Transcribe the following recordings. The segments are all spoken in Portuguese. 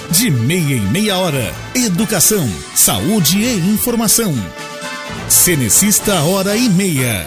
De meia em meia hora. Educação, saúde e informação. Cenecista Hora e Meia.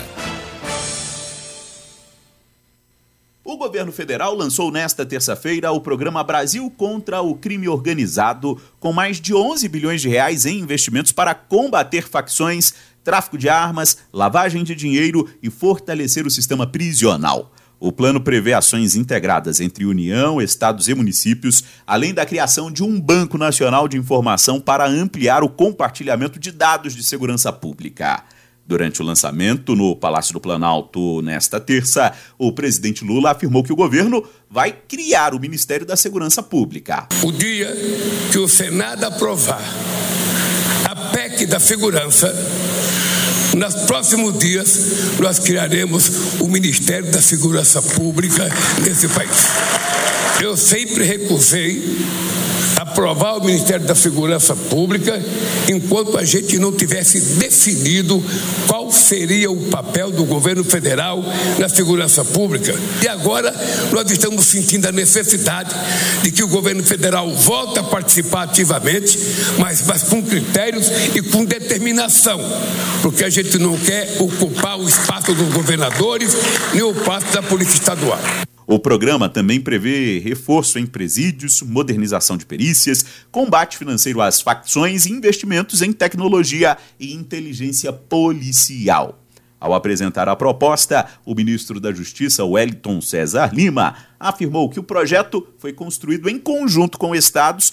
O governo federal lançou nesta terça-feira o programa Brasil contra o Crime Organizado, com mais de 11 bilhões de reais em investimentos para combater facções, tráfico de armas, lavagem de dinheiro e fortalecer o sistema prisional. O plano prevê ações integradas entre União, estados e municípios, além da criação de um Banco Nacional de Informação para ampliar o compartilhamento de dados de segurança pública. Durante o lançamento no Palácio do Planalto nesta terça, o presidente Lula afirmou que o governo vai criar o Ministério da Segurança Pública. O dia que o Senado aprovar a PEC da segurança, nos próximos dias nós criaremos o Ministério da Segurança Pública nesse país. Eu sempre recusei aprovar o Ministério da Segurança Pública enquanto a gente não tivesse definido qual seria o papel do governo federal na segurança pública. E agora nós estamos sentindo a necessidade de que o governo federal volte a participar ativamente, mas com critérios e com determinação, porque a gente não quer ocupar o espaço dos governadores nem o espaço da Polícia Estadual. O programa também prevê reforço em presídios, modernização de perícias, combate financeiro às facções e investimentos em tecnologia e inteligência policial. Ao apresentar a proposta, o ministro da Justiça, Wellington César Lima, afirmou que o projeto foi construído em conjunto com estados